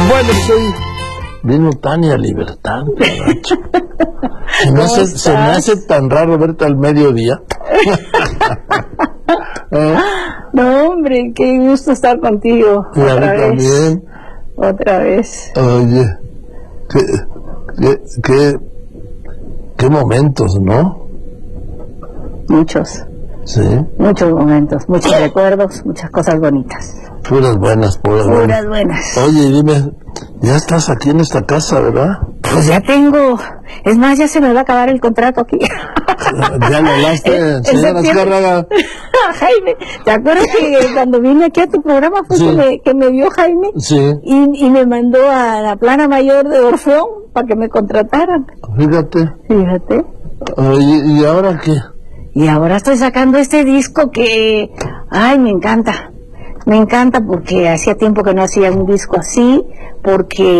Bueno, pues hoy vino Tania Libertad. Se me hace tan raro verte al mediodía. No, hombre, qué gusto estar contigo. Y a mí también. Otra vez. Oye, qué momentos, ¿no? Muchos. Sí. Muchos momentos, muchos recuerdos, muchas cosas bonitas. Puras buenas, puras buenas. Oye, dime, ya estás aquí en esta casa, ¿verdad? Pues ya tengo. Es más, ya se me va a acabar el contrato aquí. Ya lo hablaste, señora Azcárraga. Jaime, ¿te acuerdas que cuando vine aquí a tu programa fue Sí. que me vio Jaime? Sí. Y me mandó a la plana mayor de Orfeón para que me contrataran. Fíjate. Oye, ¿y ahora qué? Y ahora estoy sacando este disco que, ay, me encanta porque hacía tiempo que no hacía un disco así, porque